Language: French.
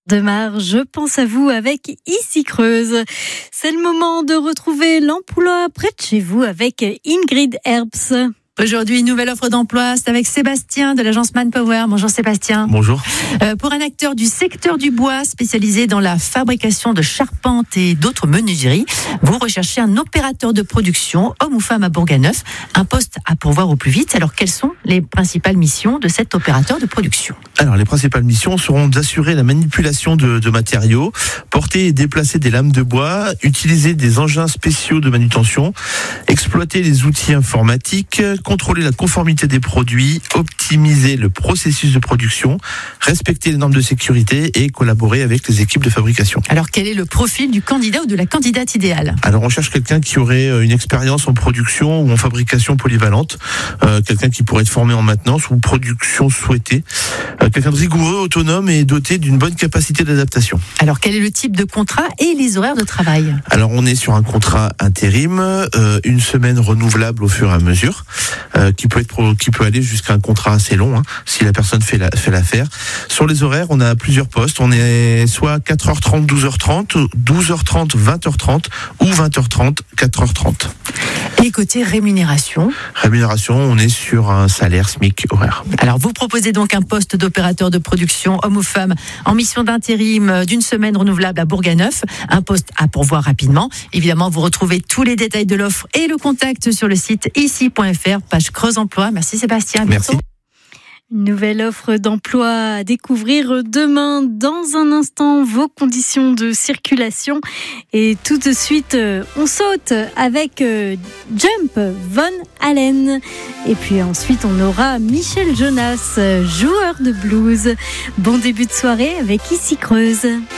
de Mar, je pense à vous avec Ici Creuse. C'est le moment de retrouver l'emploi près de chez vous avec Ingrid Herbst. Aujourd'hui, nouvelle offre d'emploi, c'est avec Sébastien de l'agence Manpower. Bonjour Sébastien. Bonjour. Pour un acteur du secteur du bois spécialisé dans la fabrication de charpentes et d'autres menuiseries, vous recherchez un opérateur de production, homme ou femme à Bourganeuf, un poste à pourvoir au plus vite. Alors, quelles sont les principales missions de cet opérateur de production ? Alors, les principales missions seront d'assurer la manipulation de matériaux, porter et déplacer des lames de bois, utiliser des engins spéciaux de manutention, exploiter les outils informatiques, contrôler la conformité des produits, optimiser le processus de production, respecter les normes de sécurité et collaborer avec les équipes de fabrication. Alors, quel est le profil du candidat ou de la candidate idéale ? Alors, on cherche quelqu'un qui aurait une expérience en production ou en fabrication polyvalente, quelqu'un qui pourrait être formé en maintenance ou production souhaitée, quelqu'un de rigoureux, autonome et doté d'une bonne capacité d'adaptation. Alors, quel est le type de contrat et les horaires de travail ? Alors, on est sur un contrat intérim, une semaine renouvelable au fur et à mesure, qui peut aller jusqu'à un contrat assez long, si la personne fait l'affaire. Sur les horaires, on a plusieurs postes. On est soit 4h30, 12h30, 12h30, 20h30 ou 20h30, 4h30. Et côté rémunération ? Rémunération, on est sur un salaire SMIC horaire. Alors, vous proposez donc un poste d'opérateur de production, homme ou femme, en mission d'intérim d'une semaine renouvelable à Bourganeuf. Un poste à pourvoir rapidement. Évidemment, vous retrouvez tous les détails de l'offre et le contact sur le site ici.fr, page Creuse Emploi. Merci Sébastien. Merci. Une nouvelle offre d'emploi à découvrir demain. Dans un instant, vos conditions de circulation. Et tout de suite, on saute avec Jump Von Allen. Et puis ensuite, on aura Michel Jonas, joueur de blues. Bon début de soirée avec Ici Creuse.